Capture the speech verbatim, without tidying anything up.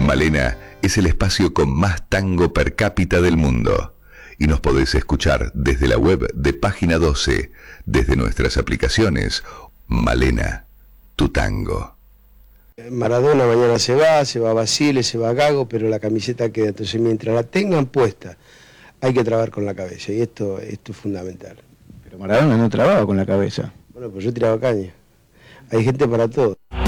Malena es el espacio con más tango per cápita del mundo. Y nos podés escuchar desde la web de Página doce, desde nuestras aplicaciones. Malena, tu tango. Maradona mañana se va, se va Basile, se va Gago, pero la camiseta queda. Entonces, mientras la tengan puesta, hay que trabajar con la cabeza. Y esto, esto es fundamental. Pero Maradona no trababa con la cabeza. Bueno, pues yo tiraba caña. Hay gente para todo.